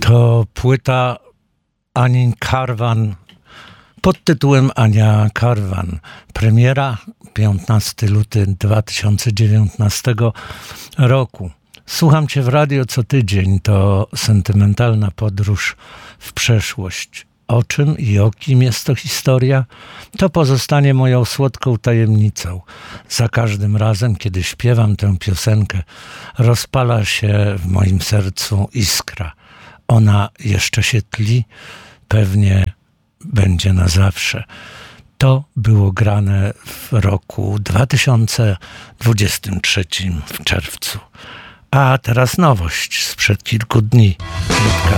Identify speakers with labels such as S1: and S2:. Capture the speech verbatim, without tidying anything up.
S1: To płyta Anin Karwan pod tytułem Ania Karwan. Premiera piętnastego lutego dwa tysiące dziewiętnastego roku. Słucham Cię w radio co tydzień. To sentymentalna podróż w przeszłość. O czym i o kim jest to historia? To pozostanie moją słodką tajemnicą. Za każdym razem, kiedy śpiewam tę piosenkę, rozpala się w moim sercu iskra. Ona jeszcze się tli, pewnie będzie na zawsze. To było grane w roku dwa tysiące dwudziestym trzecim w czerwcu. A teraz nowość sprzed kilku dni. Ludka